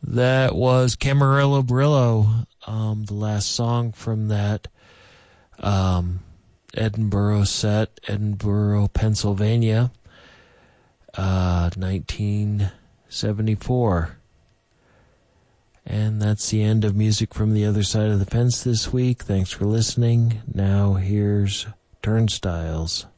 That was Camarillo Brillo, the last song from that Edinburgh set, Edinburgh, Pennsylvania, 1974. And that's the end of Music from the Other Side of the Fence this week. Thanks for listening. Now here's Turnstiles.